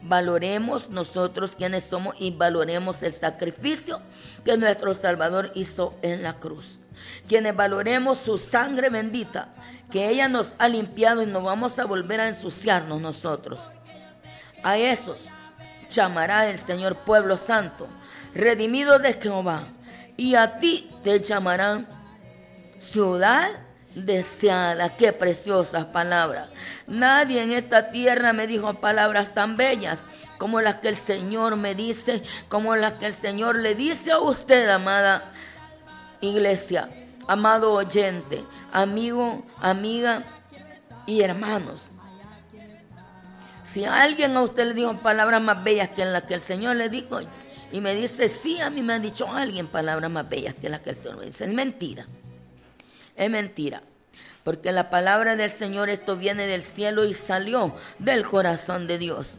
valoremos nosotros quienes somos y valoremos el sacrificio que nuestro Salvador hizo en la cruz. Quienes valoremos su sangre bendita, que ella nos ha limpiado y no vamos a volver a ensuciarnos nosotros. A esos llamará el Señor pueblo santo, redimido de Jehová, y a ti te llamarán ciudad deseada. Qué preciosas palabras. Nadie en esta tierra me dijo palabras tan bellas como las que el Señor me dice, como las que el Señor le dice a usted, amada iglesia, amado oyente, amigo, amiga y hermanos. Si alguien a usted le dijo palabras más bellas que las que el Señor le dijo y me dice, sí, a mí me ha dicho alguien palabras más bellas que las que el Señor me dice, es mentira. Es mentira, porque la palabra del Señor, esto viene del cielo y salió del corazón de Dios.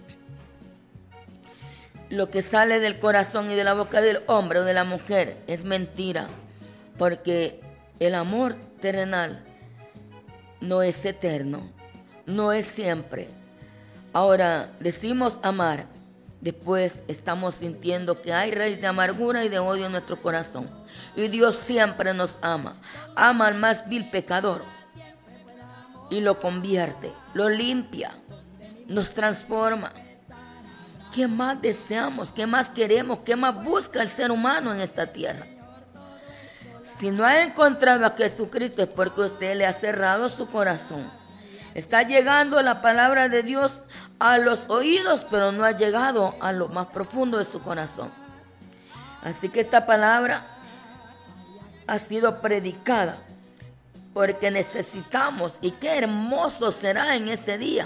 Lo que sale del corazón y de la boca del hombre o de la mujer es mentira, porque el amor terrenal no es eterno, no es siempre. Ahora decimos amar, después estamos sintiendo que hay raíz de amargura y de odio en nuestro corazón. Y Dios siempre nos ama. Ama al más vil pecador y lo convierte, lo limpia, nos transforma. ¿Qué más deseamos? ¿Qué más queremos? ¿Qué más busca el ser humano en esta tierra? Si no ha encontrado a Jesucristo es porque usted le ha cerrado su corazón. Está llegando la palabra de Dios a los oídos, pero no ha llegado a lo más profundo de su corazón. Así que esta palabra ha sido predicada porque necesitamos, y qué hermoso será en ese día.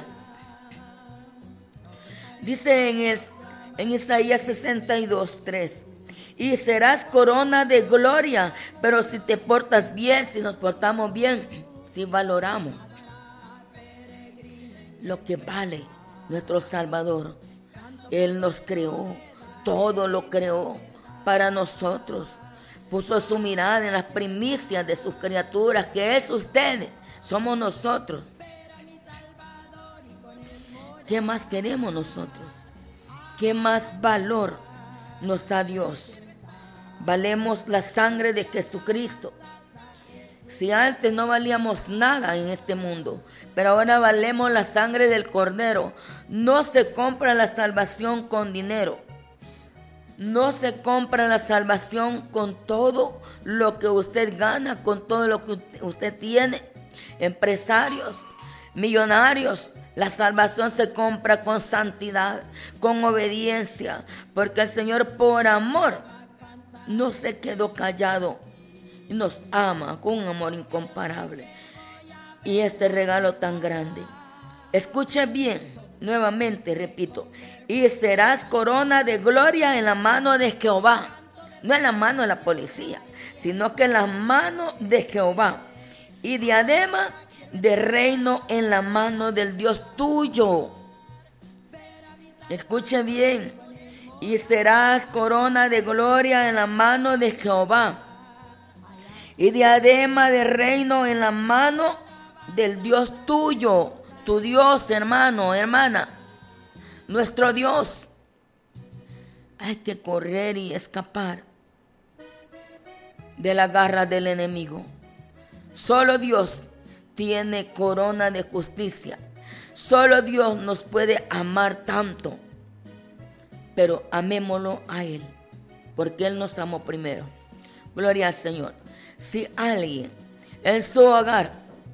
Dice en Isaías 62:3, y serás corona de gloria, pero si te portas bien, si nos portamos bien, si valoramos lo que vale nuestro Salvador. Él nos creó, todo lo creó para nosotros. Puso su mirada en las primicias de sus criaturas, que es usted, somos nosotros. ¿Qué más queremos nosotros? ¿Qué más valor nos da Dios? Valemos la sangre de Jesucristo. Si antes no valíamos nada en este mundo, pero ahora valemos la sangre del Cordero. No se compra la salvación con dinero. No se compra la salvación con todo lo que usted gana, con todo lo que usted tiene. Empresarios, millonarios, la salvación se compra con santidad, con obediencia, porque el Señor por amor no se quedó callado. Nos ama con un amor incomparable. Y este regalo tan grande. Escuche bien, nuevamente repito. Y serás corona de gloria en la mano de Jehová. No en la mano de la policía, sino que en la mano de Jehová. Y diadema de reino en la mano del Dios tuyo. Escuche bien. Y serás corona de gloria en la mano de Jehová. Y diadema de reino en la mano del Dios tuyo. Tu Dios, hermano, hermana. Nuestro Dios. Hay que correr y escapar de la garra del enemigo. Solo Dios tiene corona de justicia. Solo Dios nos puede amar tanto. Pero amémoslo a Él, porque Él nos amó primero. Gloria al Señor. Si alguien en su hogar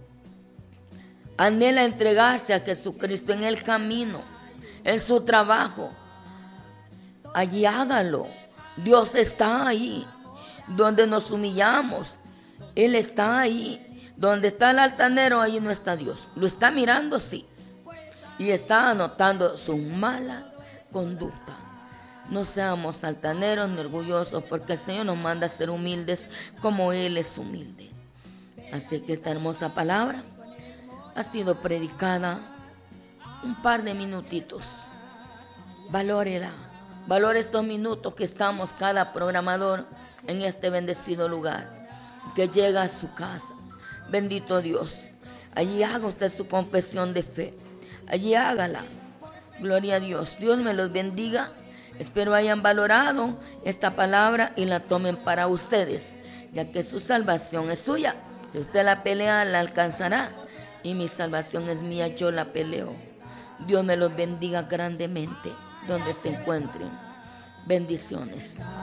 anhela entregarse a Jesucristo en el camino, en su trabajo, allí hágalo. Dios está ahí. Donde nos humillamos, Él está ahí. Donde está el altanero, ahí no está Dios. Lo está mirando, sí. Y está anotando su mala conducta. No seamos altaneros ni orgullosos, porque el Señor nos manda a ser humildes como Él es humilde. Así que esta hermosa palabra ha sido predicada un par de minutitos. Valórela. Valore estos minutos que estamos cada programador en este bendecido lugar, que llega a su casa. Bendito Dios. Allí haga usted su confesión de fe. Allí hágala. Gloria a Dios. Dios me los bendiga. Espero hayan valorado esta palabra y la tomen para ustedes, ya que su salvación es suya. Si usted la pelea, la alcanzará. Y mi salvación es mía, yo la peleo. Dios me los bendiga grandemente donde se encuentren. Bendiciones.